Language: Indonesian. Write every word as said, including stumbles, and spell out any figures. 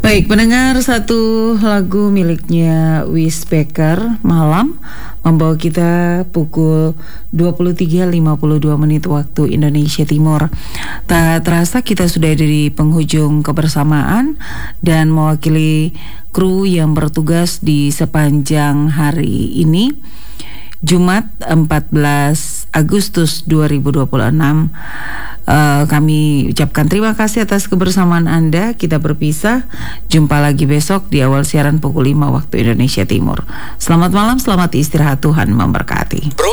Baik, pendengar, satu lagu miliknya Wis Becker, Malam, membawa kita pukul dua puluh tiga lima puluh dua menit waktu Indonesia Timur. Tak terasa kita sudah ada di penghujung kebersamaan dan mewakili kru yang bertugas di sepanjang hari ini, Jumat empat belas Agustus dua ribu dua puluh enam. Uh, kami ucapkan terima kasih atas kebersamaan Anda. Kita berpisah, jumpa lagi besok di awal siaran pukul lima waktu Indonesia Timur. Selamat malam, selamat istirahat, Tuhan memberkati.